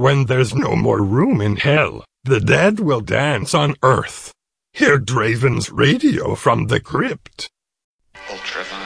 When there's no more room in hell, the dead will dance on earth. Hear Draven's radio from the crypt. Ultraviolet.